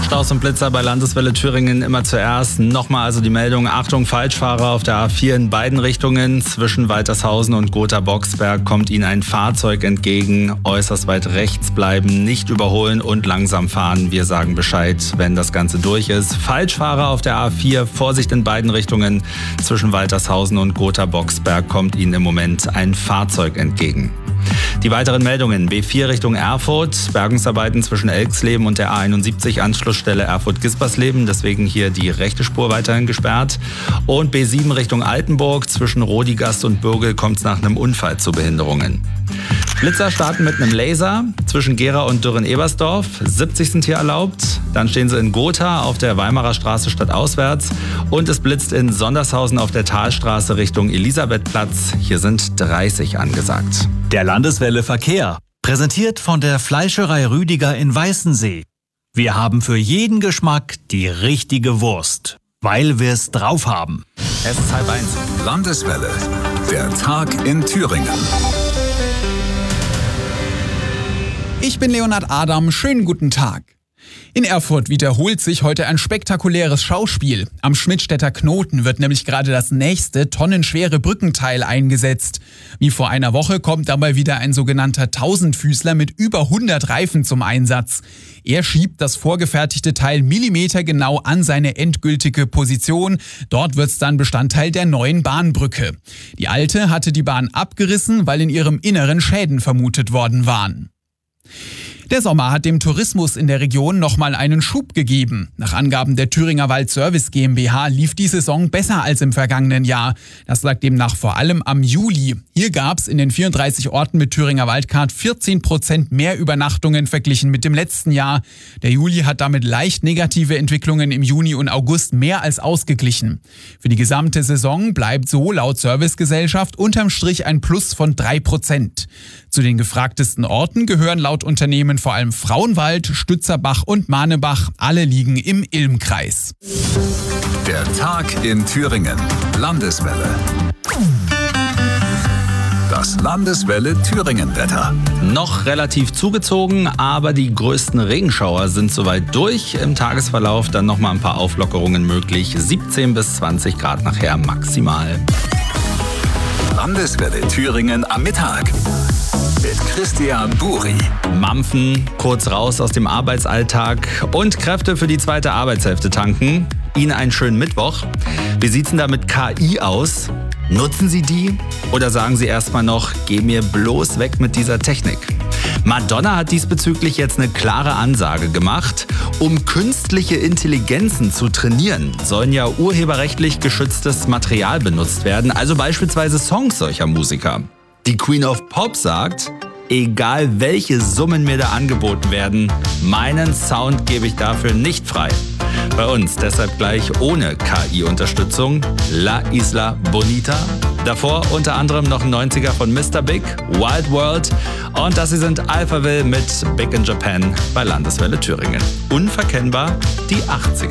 Staus und Blitzer bei Landeswelle Thüringen immer zuerst. Nochmal also die Meldung, Achtung, Falschfahrer auf der A4 in beiden Richtungen. Zwischen Waltershausen und Gotha-Boxberg kommt Ihnen ein Fahrzeug entgegen. Äußerst weit rechts bleiben, nicht überholen und langsam fahren. Wir sagen Bescheid, wenn das Ganze durch ist. Falschfahrer auf der A4, Vorsicht in beiden Richtungen. Zwischen Waltershausen und Gotha-Boxberg kommt Ihnen im Moment ein Fahrzeug entgegen. Die weiteren Meldungen: B4 Richtung Erfurt, Bergungsarbeiten zwischen Elxleben und der A71 Anschlussstelle Erfurt-Gispersleben, deswegen hier die rechte Spur weiterhin gesperrt. Und B7 Richtung Altenburg, zwischen Rodigast und Bürgel kommt es nach einem Unfall zu Behinderungen. Blitzer starten mit einem Laser zwischen Gera und Dürren-Ebersdorf. 70 sind hier erlaubt. Dann stehen sie in Gotha auf der Weimarer Straße stadtauswärts. Und es blitzt in Sondershausen auf der Talstraße Richtung Elisabethplatz. Hier sind 30 angesagt. Der Landeswelle Verkehr, präsentiert von der Fleischerei Rüdiger in Weißensee. Wir haben für jeden Geschmack die richtige Wurst, weil wir es drauf haben. Es ist 12:30. Landeswelle, der Tag in Thüringen. Ich bin Leonhard Adam, schönen guten Tag. In Erfurt wiederholt sich heute ein spektakuläres Schauspiel. Am Schmidtstädter Knoten wird nämlich gerade das nächste tonnenschwere Brückenteil eingesetzt. Wie vor einer Woche kommt dabei wieder ein sogenannter Tausendfüßler mit über 100 Reifen zum Einsatz. Er schiebt das vorgefertigte Teil millimetergenau an seine endgültige Position. Dort wird es dann Bestandteil der neuen Bahnbrücke. Die alte hatte die Bahn abgerissen, weil in ihrem Inneren Schäden vermutet worden waren. Der Sommer hat dem Tourismus in der Region nochmal einen Schub gegeben. Nach Angaben der Thüringer Waldservice GmbH lief die Saison besser als im vergangenen Jahr. Das lag demnach vor allem am Juli. Hier gab es in den 34 Orten mit Thüringer Waldcard 14% mehr Übernachtungen verglichen mit dem letzten Jahr. Der Juli hat damit leicht negative Entwicklungen im Juni und August mehr als ausgeglichen. Für die gesamte Saison bleibt so laut Servicegesellschaft unterm Strich ein Plus von 3%. Zu den gefragtesten Orten gehören laut Unternehmen vor allem Frauenwald, Stützerbach und Manebach. Alle liegen im Ilm-Kreis. Der Tag in Thüringen. Landeswelle. Das Landeswelle Thüringen-Wetter. Noch relativ zugezogen, aber die größten Regenschauer sind soweit durch. Im Tagesverlauf dann nochmal ein paar Auflockerungen möglich. 17 bis 20 Grad nachher maximal. Landeswelle Thüringen am Mittag. Mit Christian Buri. Mampfen, kurz raus aus dem Arbeitsalltag und Kräfte für die zweite Arbeitshälfte tanken. Ihnen einen schönen Mittwoch. Wie sieht's denn da mit KI aus? Nutzen Sie die? Oder sagen Sie erstmal noch, geh mir bloß weg mit dieser Technik? Madonna hat diesbezüglich jetzt eine klare Ansage gemacht. Um künstliche Intelligenzen zu trainieren, sollen ja urheberrechtlich geschütztes Material benutzt werden, also beispielsweise Songs solcher Musiker. Die Queen of Pop sagt, egal welche Summen mir da angeboten werden, meinen Sound gebe ich dafür nicht frei. Bei uns deshalb gleich ohne KI-Unterstützung La Isla Bonita. Davor unter anderem noch ein 90er von Mr. Big, Wild World. Und das hier sind Alphaville mit Big in Japan bei Landeswelle Thüringen. Unverkennbar die 80er.